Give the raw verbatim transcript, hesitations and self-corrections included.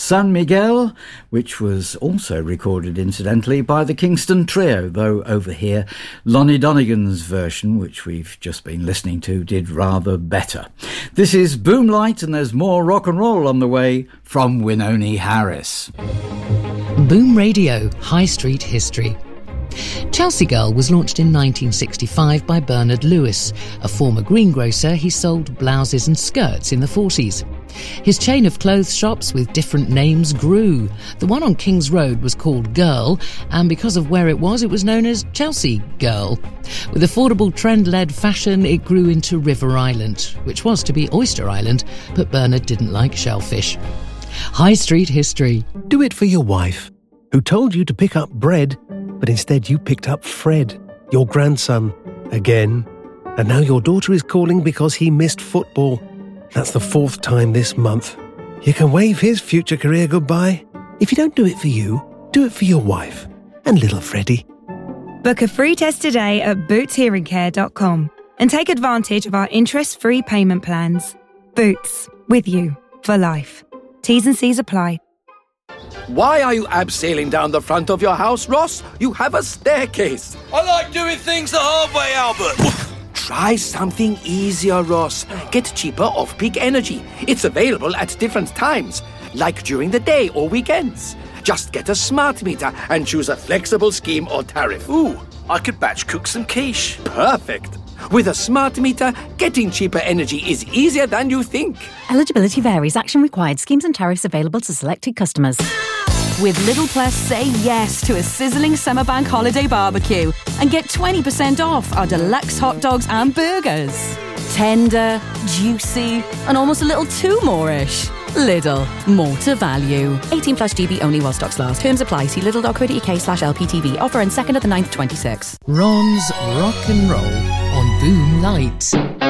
San Miguel, which was also recorded, incidentally, by the Kingston Trio, though over here, Lonnie Donegan's version, which we've just been listening to, did rather better. This is Boomlight, and there's more rock and roll on the way from Wynonie Harris. Boom Radio, High Street History. Chelsea Girl was launched in nineteen sixty-five by Bernard Lewis. A former greengrocer, he sold blouses and skirts in the forties. His chain of clothes shops with different names grew. The one on King's Road was called Girl, and because of where it was, it was known as Chelsea Girl. With affordable trend-led fashion, it grew into River Island, which was to be Oyster Island, but Bernard didn't like shellfish. High Street History. Do it for your wife, who told you to pick up bread, but instead you picked up Fred, your grandson, again. And now your daughter is calling because he missed football. That's the fourth time this month. You can wave his future career goodbye. If you don't do it for you, do it for your wife and little Freddie. Book a free test today at boots hearing care dot com and take advantage of our interest-free payment plans. Boots, with you for life. T's and C's apply. Why are you abseiling down the front of your house, Ross? You have a staircase. I like doing things the hard way, Albert. Try something easier, Ross. Get cheaper off-peak energy. It's available at different times, like during the day or weekends. Just get a smart meter and choose a flexible scheme or tariff. Ooh, I could batch cook some quiche. Perfect. With a smart meter, getting cheaper energy is easier than you think. Eligibility varies. Action required. Schemes and tariffs available to selected customers. With Lidl Plus, say yes to a sizzling summer bank holiday barbecue and get twenty percent off our deluxe hot dogs and burgers. Tender, juicy, and almost a little too more-ish. Lidl, more to value. eighteen plus G B only while stocks last. Terms apply. See lidl dot co dot uk slash L P T V. Offer on second of the ninth twenty-six. Ron's Rock and Roll on Boom Light.